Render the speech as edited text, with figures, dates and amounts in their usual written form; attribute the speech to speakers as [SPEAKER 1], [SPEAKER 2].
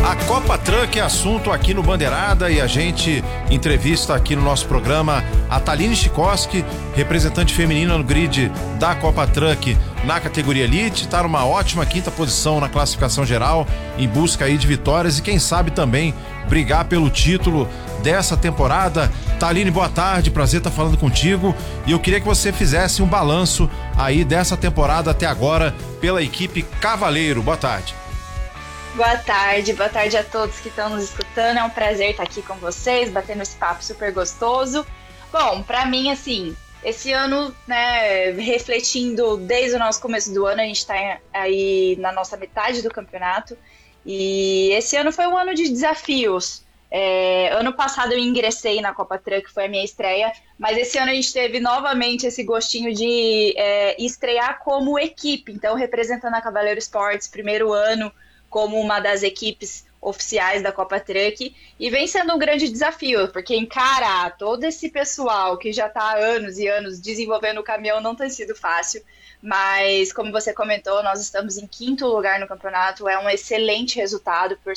[SPEAKER 1] A Copa Truck é assunto aqui no Bandeirada e a gente entrevista aqui no nosso programa a Thaline Chikoski, representante feminina no grid da Copa Truck na categoria Elite, está numa ótima quinta posição na classificação geral, em busca aí de vitórias e quem sabe também brigar pelo título dessa temporada. Thaline, boa tarde, prazer estar falando contigo e eu queria que você fizesse um balanço aí dessa temporada até agora pela equipe Cavaleiro. Boa tarde.
[SPEAKER 2] Boa tarde a todos que estão nos escutando, é um prazer estar aqui com vocês, batendo esse papo super gostoso. Bom, pra mim, assim, esse ano, né, refletindo desde o nosso começo do ano, a gente tá aí na nossa metade do campeonato, e esse ano foi um ano de desafios. Ano passado eu ingressei na Copa Truck, foi a minha estreia, mas esse ano a gente teve novamente esse gostinho de estrear como equipe, então representando a Cavaleiro Esportes, primeiro ano como uma das equipes oficiais da Copa Truck, e vem sendo um grande desafio, porque encarar todo esse pessoal que já está há anos e anos desenvolvendo o caminhão não tem sido fácil, mas como você comentou, nós estamos em 5º lugar no campeonato, é um excelente resultado por